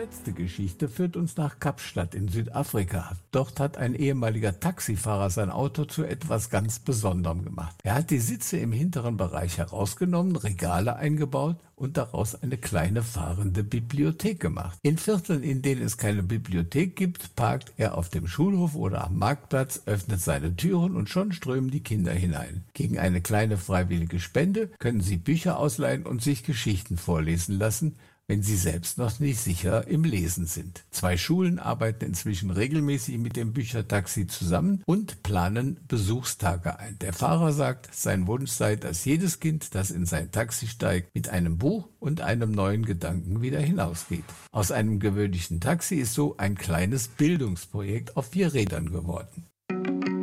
letzte Geschichte führt uns nach Kapstadt in Südafrika. Dort hat ein ehemaliger Taxifahrer sein Auto zu etwas ganz Besonderem gemacht. Er hat die Sitze im hinteren Bereich herausgenommen, Regale eingebaut und daraus eine kleine fahrende Bibliothek gemacht. In Vierteln, in denen es keine Bibliothek gibt, parkt er auf dem Schulhof oder am Marktplatz, öffnet seine Türen und schon strömen die Kinder hinein. Gegen eine kleine freiwillige Spende können sie Bücher ausleihen und sich Geschichten vorlesen lassen, wenn sie selbst noch nicht sicher im Lesen sind. 2 Schulen arbeiten inzwischen regelmäßig mit dem Büchertaxi zusammen und planen Besuchstage ein. Der Fahrer sagt, sein Wunsch sei, dass jedes Kind, das in sein Taxi steigt, mit einem Buch und einem neuen Gedanken wieder hinausgeht. Aus einem gewöhnlichen Taxi ist so ein kleines Bildungsprojekt auf 4 Rädern geworden.